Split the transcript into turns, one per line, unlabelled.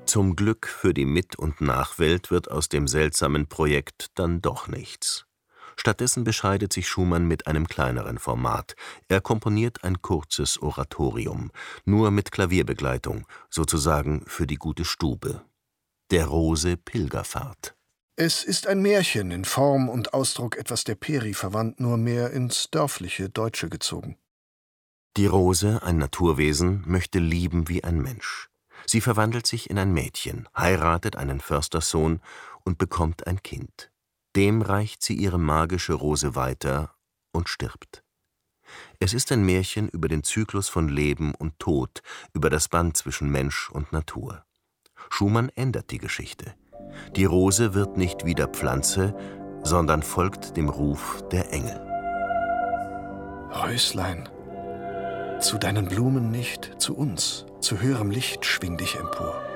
Zum Glück für die Mit- und Nachwelt wird aus dem seltsamen Projekt dann doch nichts. Stattdessen bescheidet sich Schumann mit einem kleineren Format. Er komponiert ein kurzes Oratorium, nur mit Klavierbegleitung, sozusagen für die gute Stube. Der Rose Pilgerfahrt.
Es ist ein Märchen, in Form und Ausdruck etwas der Peri verwandt, nur mehr ins dörfliche Deutsche gezogen.
Die Rose, ein Naturwesen, möchte lieben wie ein Mensch. Sie verwandelt sich in ein Mädchen, heiratet einen Försterssohn und bekommt ein Kind. Dem reicht sie ihre magische Rose weiter und stirbt. Es ist ein Märchen über den Zyklus von Leben und Tod, über das Band zwischen Mensch und Natur. Schumann ändert die Geschichte. Die Rose wird nicht wieder Pflanze, sondern folgt dem Ruf der Engel.
Röslein, zu deinen Blumen nicht, zu uns, zu höherem Licht schwing dich empor.